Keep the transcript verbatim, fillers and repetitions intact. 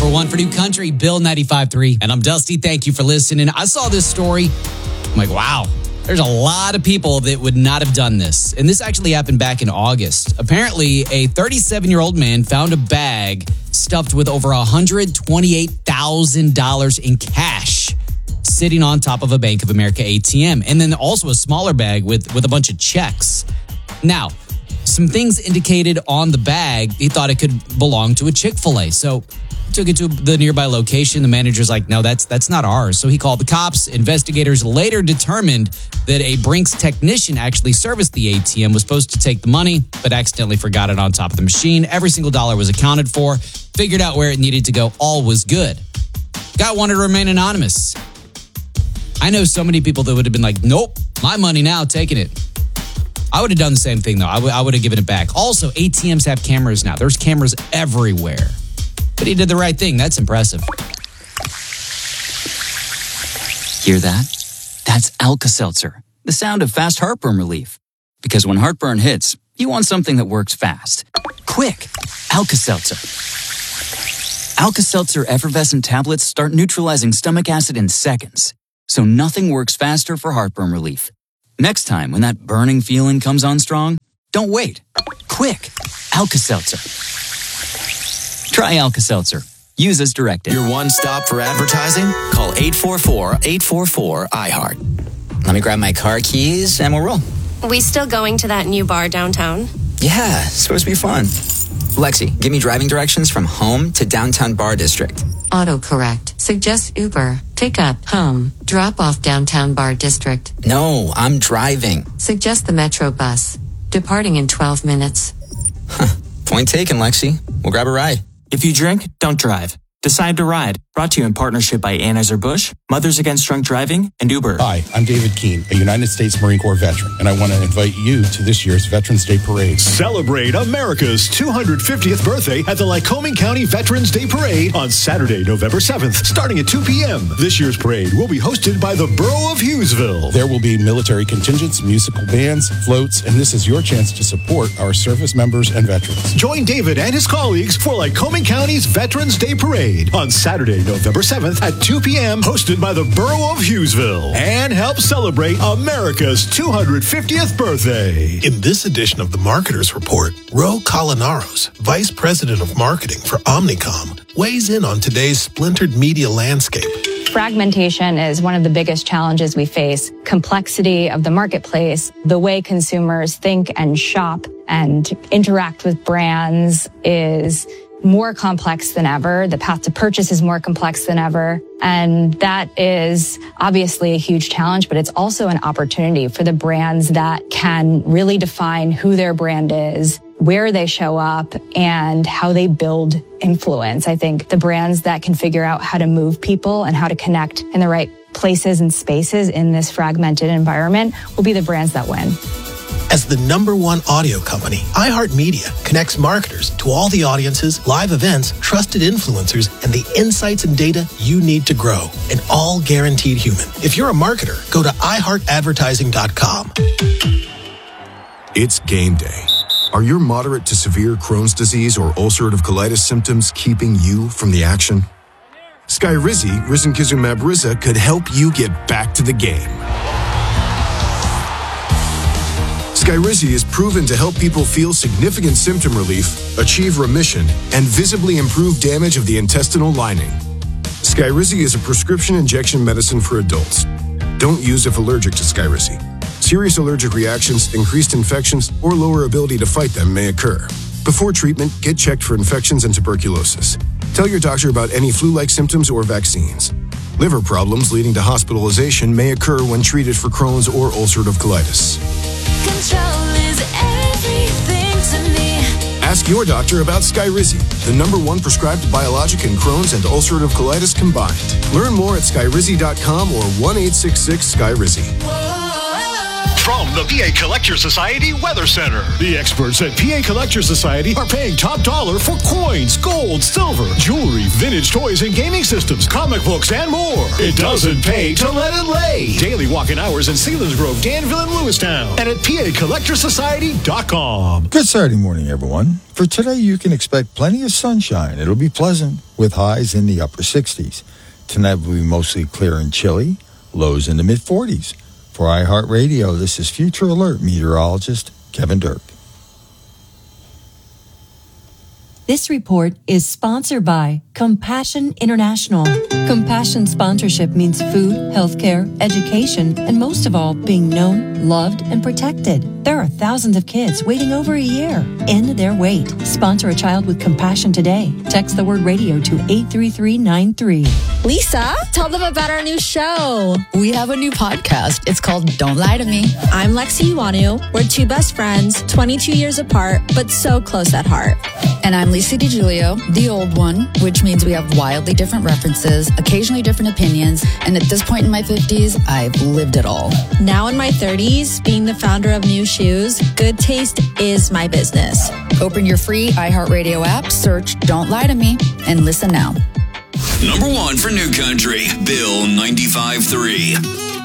Number one for New Country, Bill ninety-five point three. And I'm Dusty. Thank you for listening. I saw this story. I'm like, wow, there's a lot of people that would not have done this. And this actually happened back in August. Apparently, a thirty-seven-year-old man found a bag stuffed with over one hundred twenty-eight thousand dollars in cash sitting on top of a Bank of America A T M. And then also a smaller bag with, with a bunch of checks. Now, some things indicated on the bag, he thought it could belong to a Chick-fil-A. So he took it to the nearby location. The manager's like, no, that's that's not ours. So he called the cops. Investigators later determined that a Brinks technician actually serviced the A T M, was supposed to take the money, but accidentally forgot it on top of the machine. Every single dollar was accounted for, figured out where it needed to go. All was good. Guy wanted to remain anonymous. I know so many people that would have been like, nope, my money now, taking it. I would have done the same thing, though. I, w- I would have given it back. Also, A T Ms have cameras now. There's cameras everywhere. But he did the right thing. That's impressive. Hear that? That's Alka-Seltzer, the sound of fast heartburn relief. Because when heartburn hits, you want something that works fast. Quick, Alka-Seltzer. Alka-Seltzer effervescent tablets start neutralizing stomach acid in seconds. So nothing works faster for heartburn relief. Next time, when that burning feeling comes on strong, don't wait. Quick, Alka-Seltzer. Try Alka-Seltzer. Use as directed. Your one stop for advertising? Call eight four four, eight four four, I heart. Let me grab my car keys and we'll roll. We still going to that new bar downtown? Yeah, it's supposed to be fun. Lexi, give me driving directions from home to downtown bar district. Autocorrect. Suggest Uber. Pick up, home, drop off downtown bar district. No, I'm driving. Suggest the Metro bus. Departing in twelve minutes. Huh. Point taken, Lexi. We'll grab a ride. If you drink, don't drive. Decide to ride. Brought to you in partnership by Anheuser-Busch, Mothers Against Drunk Driving, and Uber. Hi, I'm David Keene, a United States Marine Corps veteran, and I want to invite you to this year's Veterans Day Parade. Celebrate America's two hundred fiftieth birthday at the Lycoming County Veterans Day Parade on Saturday, November seventh, starting at two p.m. This year's parade will be hosted by the Borough of Hughesville. There will be military contingents, musical bands, floats, and this is your chance to support our service members and veterans. Join David and his colleagues for Lycoming County's Veterans Day Parade on Saturday, November seventh at two p.m. hosted by the Borough of Hughesville, and help celebrate America's two hundred fiftieth birthday. In this edition of the Marketers Report, Ro Colinaros, Vice President of Marketing for Omnicom, weighs in on today's splintered media landscape. Fragmentation is one of the biggest challenges we face. Complexity of the marketplace, the way consumers think and shop and interact with brands is more complex than ever. The path to purchase is more complex than ever. And that is obviously a huge challenge, but it's also an opportunity for the brands that can really define who their brand is, where they show up, and how they build influence. I think the brands that can figure out how to move people and how to connect in the right places and spaces in this fragmented environment will be the brands that win. As the number one audio company, iHeartMedia connects marketers to all the audiences, live events, trusted influencers, and the insights and data you need to grow, and all guaranteed human. If you're a marketer, go to i heart advertising dot com. It's game day. Are your moderate to severe Crohn's disease or ulcerative colitis symptoms keeping you from the action? Skyrizi, risankizumab Riza, could help you get back to the game. Skyrizi is proven to help people feel significant symptom relief, achieve remission, and visibly improve damage of the intestinal lining. Skyrizi is a prescription injection medicine for adults. Don't use if allergic to Skyrizi. Serious allergic reactions, increased infections, or lower ability to fight them may occur. Before treatment, get checked for infections and tuberculosis. Tell your doctor about any flu-like symptoms or vaccines. Liver problems leading to hospitalization may occur when treated for Crohn's or ulcerative colitis. Control is everything to me. Ask your doctor about Skyrizi, the number one prescribed biologic in Crohn's and ulcerative colitis combined. Learn more at skyrizi dot com or one eight six six Skyrizi. From the P A Collector Society Weather Center, the experts at P A Collector Society are paying top dollar for coins, gold, silver, jewelry, vintage toys and gaming systems, comic books, and more. It doesn't pay to let it lay. Daily walk-in hours in Selinsgrove, Danville, and Lewistown, and at P A collector society dot com. Good Saturday morning, everyone. For today, you can expect plenty of sunshine. It'll be pleasant with highs in the upper sixties. Tonight will be mostly clear and chilly, lows in the mid-forties. For iHeartRadio, this is Future Alert meteorologist Kevin Dirk. This report is sponsored by Compassion International. Compassion sponsorship means food, healthcare, education, and most of all, being known, loved, and protected. There are thousands of kids waiting over a year. End their wait. Sponsor a child with compassion today. Text the word radio to eight three three nine three. Lisa, tell them about our new show. We have a new podcast. It's called Don't Lie to Me. I'm Lexi Iwanu. We're two best friends, twenty-two years apart, but so close at heart. And I'm Lisa DiGiulio, the old one, which means we have wildly different references, occasionally different opinions, and at this point in my fifties, I've lived it all. Now in my thirties, being the founder of New Shoes, good taste is my business. Open your free iHeartRadio app, search Don't Lie to Me, and listen now. Number one for New Country, Bill ninety-five point three.